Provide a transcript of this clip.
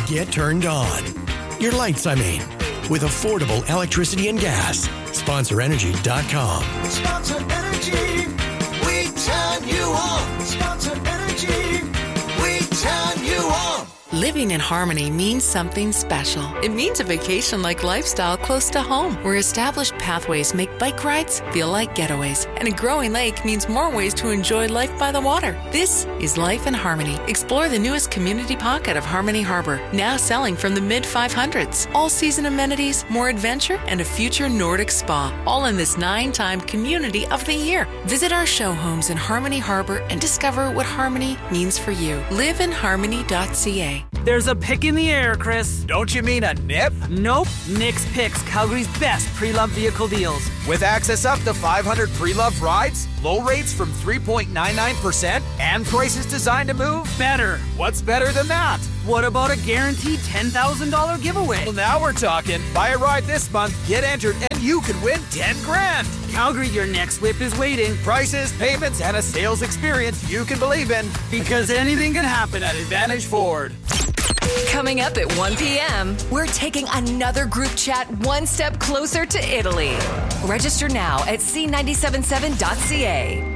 get turned on. Your lights, I mean. With affordable electricity and gas. SponsorEnergy.com. Sponsor Energy, we turn you on. Sponsor Energy, we turn you on. Living in Harmony means something special. It means a vacation-like lifestyle close to home, where established pathways make bike rides feel like getaways. And a growing lake means more ways to enjoy life by the water. This is Life in Harmony. Explore the newest community pocket of Harmony Harbor, now selling from the mid-500s. All-season amenities, more adventure, and a future Nordic spa, all in this 9-time Community of the Year. Visit our show homes in Harmony Harbor and discover what Harmony means for you. Liveinharmony.ca. There's a pick in the air, Chris. Don't you mean a nip? Nope. Nick's Picks, Calgary's best pre-loved vehicle deals. With access up to 500 pre-loved rides, low rates from 3.99%, and prices designed to move? Better. What's better than that? What about a guaranteed $10,000 giveaway? Well, now we're talking. Buy a ride this month, get entered, and you could win $10,000. Calgary, your next whip is waiting. Prices, payments, and a sales experience you can believe in. Because anything can happen at Advantage Ford. Coming up at 1 p.m., we're taking another group chat one step closer to Italy. Register now at C977.ca.